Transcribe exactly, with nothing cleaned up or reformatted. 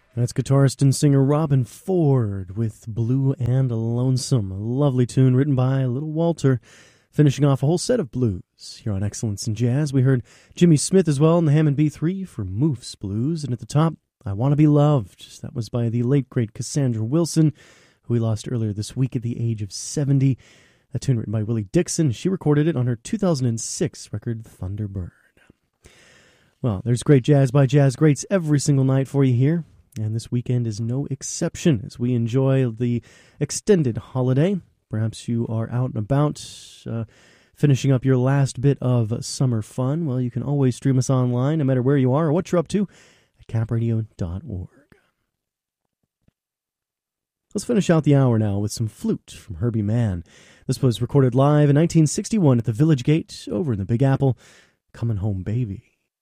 That's guitarist and singer Robben Ford with Blue and Lonesome, a lovely tune written by Little Walter, finishing off a whole set of blues here on Excellence in Jazz. We heard Jimmy Smith as well in the Hammond B three for Moose Blues, and at the top, I Want to Be Loved. That was by the late, great Cassandra Wilson, who we lost earlier this week at the age of seventy. A tune written by Willie Dixon. She recorded it on her two thousand six record, Thunderbird. Well, there's great jazz by jazz greats every single night for you here. And this weekend is no exception as we enjoy the extended holiday. Perhaps you are out and about, uh, finishing up your last bit of summer fun. Well, you can always stream us online, no matter where you are or what you're up to, at cap radio dot org. Let's finish out the hour now with some flute from Herbie Mann. This was recorded live in nineteen sixty-one at the Village Gate over in the Big Apple. Coming Home Baby.